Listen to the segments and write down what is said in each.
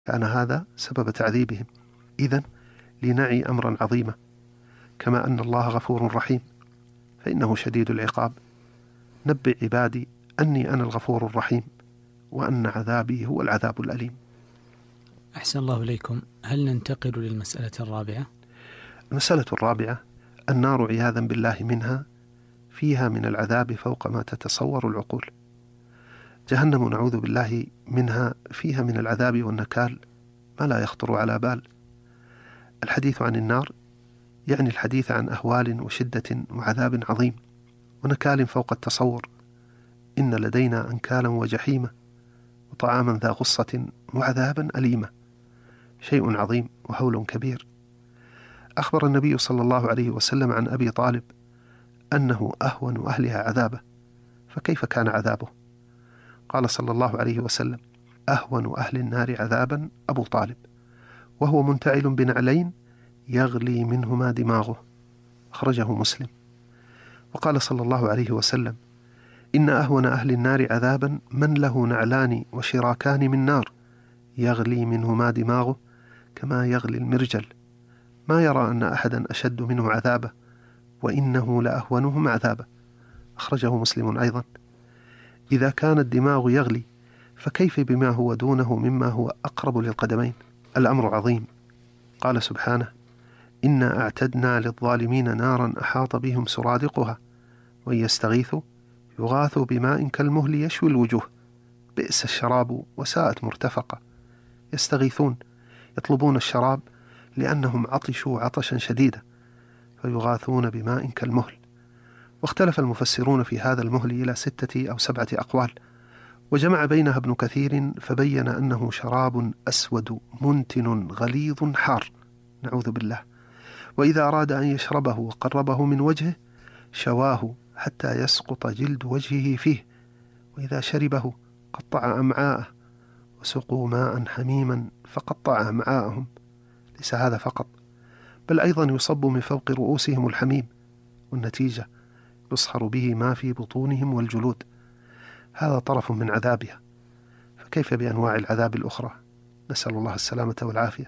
كان هذا سبب تعذيبهم. إذن لنعي أمرا عظيما، كما أن الله غفور رحيم فإنه شديد العقاب. نبئ عبادي أني أنا الغفور الرحيم وأن عذابي هو العذاب الأليم. أحسن الله إليكم. هل ننتقل للمسألة الرابعة؟ المسألة الرابعة: النار عياذا بالله منها فيها من العذاب فوق ما تتصور العقول. جهنم نعوذ بالله منها فيها من العذاب والنكال ما لا يخطر على بال. الحديث عن النار يعني الحديث عن أهوال وشدة وعذاب عظيم ونكال فوق التصور. إن لدينا أنكالا وجحيمة وطعاما ذا غصة وعذابا أليمة، شيء عظيم وهول كبير. أخبر النبي صلى الله عليه وسلم عن أبي طالب أنه أهون أهلها عذابه، فكيف كان عذابه؟ قال صلى الله عليه وسلم: أهون أهل النار عذابا أبو طالب، وهو منتعل بنعلين يغلي منهما دماغه. أخرجه مسلم. وقال صلى الله عليه وسلم: إن أهون أهل النار عذابا من له نعلان وشراكان من نار يغلي منهما دماغه كما يغلي المرجل، ما يرى أن أحدا أشد منه عذابه وإنه لأهونهم عذابه. أخرجه مسلم أيضا. إذا كان الدماغ يغلي فكيف بما هو دونه مما هو أقرب للقدمين؟ الأمر عظيم. قال سبحانه: إنا أعتدنا للظالمين نارا أحاط بهم سرادقها وإن يستغيثوا يغاثوا بماء كالمهل يشوي الوجوه بئس الشراب وساءت مرتفقة. يستغيثون، يطلبون الشراب لأنهم عطشوا عطشا شديدا فيغاثون بماء كالمهل. واختلف المفسرون في هذا المهل إلى 6 أو 7 أقوال، وجمع بينها ابن كثير فبين أنه شراب أسود منتن غليظ حار، نعوذ بالله، وإذا أراد أن يشربه وقربه من وجهه شواه حتى يسقط جلد وجهه فيه، وإذا شربه قطع أمعاءه، وسقوا ماء حميما فقطع أمعاءهم. ليس هذا فقط، بل أيضا يصب من فوق رؤوسهم الحميم، والنتيجة يصهر به ما في بطونهم والجلود. هذا طرف من عذابها، فكيف بأنواع العذاب الأخرى؟ نسأل الله السلامة والعافية.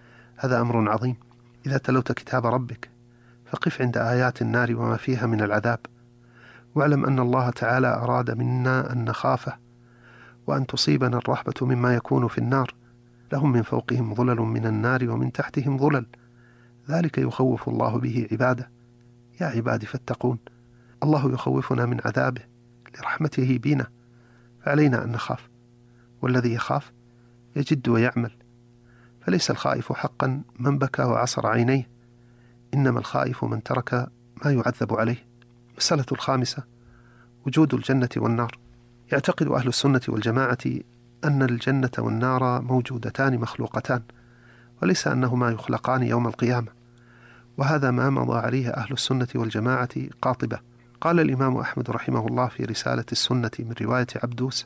هذا أمر عظيم. إذا تلوت كتاب ربك فقف عند آيات النار وما فيها من العذاب، واعلم أن الله تعالى أراد منا أن نخافه وأن تصيبنا الرهبة مما يكون في النار. لهم من فوقهم ظلل من النار ومن تحتهم ظلل، ذلك يخوف الله به عباده. يا عبادي فاتقون. الله يخوفنا من عذابه لرحمته بنا، فعلينا أن نخاف، والذي يخاف يجد ويعمل. فليس الخائف حقا من بكى وعصر عينيه، إنما الخائف من ترك ما يعذب عليه. مسألة الخامسة: وجود الجنة والنار. يعتقد أهل السنة والجماعة أن الجنة والنار موجودتان مخلوقتان، وليس أنهما يخلقان يوم القيامة، وهذا ما مضى عليه أهل السنة والجماعة قاطبة. قال الإمام أحمد رحمه الله في رسالة السنة من رواية عبدوس: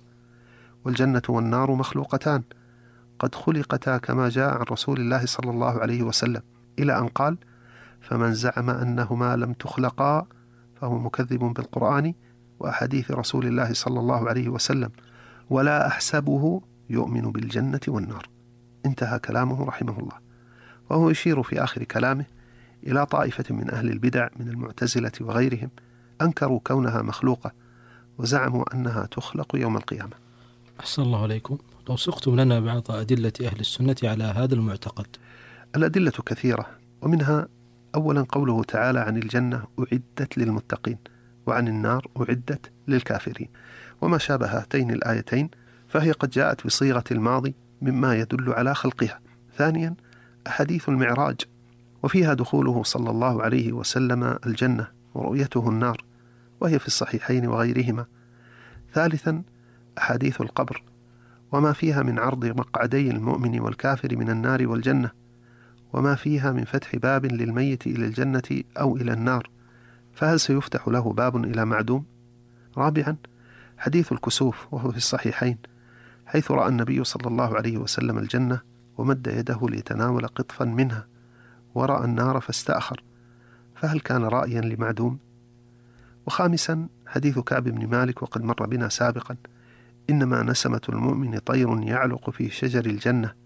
والجنة والنار مخلوقتان قد خلقتا كما جاء عن رسول الله صلى الله عليه وسلم، إلى أن قال: فمن زعم أنهما لم تخلقا فهو مكذب بالقرآن وأحاديث رسول الله صلى الله عليه وسلم، ولا أحسبه يؤمن بالجنة والنار. انتهى كلامه رحمه الله. وهو يشير في آخر كلامه إلى طائفة من أهل البدع من المعتزلة وغيرهم أنكروا كونها مخلوقة وزعموا أنها تخلق يوم القيامة. أحسن الله عليكم. لو سقتم لنا بعض أدلة أهل السنة على هذا المعتقد. الأدلة كثيرة، ومنها أولا قوله تعالى عن الجنة: أعدت للمتقين، وعن النار: أعدت للكافرين، وما شابه هاتين الآيتين فهي قد جاءت بصيغة الماضي مما يدل على خلقها. ثانيا أحاديث المعراج، وفيها دخوله صلى الله عليه وسلم الجنة ورؤيته النار، وهي في الصحيحين وغيرهما. ثالثا أحاديث القبر، وما فيها من عرض مقعدي المؤمن والكافر من النار والجنة، وما فيها من فتح باب للميت إلى الجنة أو إلى النار، فهل سيفتح له باب إلى معدوم؟ رابعا حديث الكسوف، وهو في الصحيحين، حيث رأى النبي صلى الله عليه وسلم الجنة ومد يده ليتناول قطفا منها، ورأى النار فاستأخر، فهل كان رأيا لمعدوم؟ وخامسا حديث كعب بن مالك، وقد مر بنا سابقا: إنما نسمة المؤمن طير يعلق في شجر الجنة